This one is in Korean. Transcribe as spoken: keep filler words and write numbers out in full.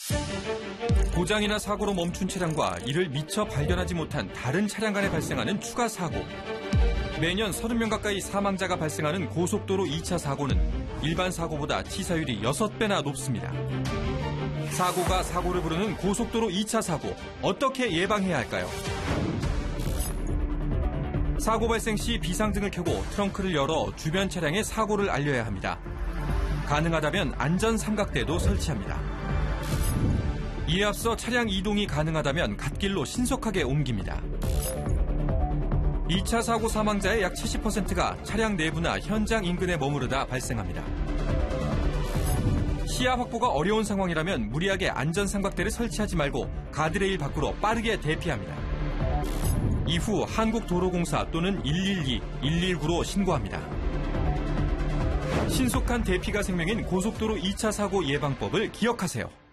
고장이나 사고로 멈춘 차량과 이를 미처 발견하지 못한 다른 차량 간에 발생하는 추가 사고. 매년 서른 명 가까이 사망자가 발생하는 고속도로 이 차 사고는 일반 사고보다 치사율이 여섯 배나 높습니다. 사고가 사고를 부르는 고속도로 이 차 사고, 어떻게 예방해야 할까요? 사고 발생 시 비상등을 켜고 트렁크를 열어 주변 차량에 사고를 알려야 합니다. 가능하다면 안전 삼각대도 설치합니다. 이에 앞서 차량 이동이 가능하다면 갓길로 신속하게 옮깁니다. 이 차 사고 사망자의 약 칠십 퍼센트가 차량 내부나 현장 인근에 머무르다 발생합니다. 시야 확보가 어려운 상황이라면 무리하게 안전 삼각대를 설치하지 말고 가드레일 밖으로 빠르게 대피합니다. 이후 한국도로공사 또는 일일이, 일일구로 신고합니다. 신속한 대피가 생명인 고속도로 이 차 사고 예방법을 기억하세요.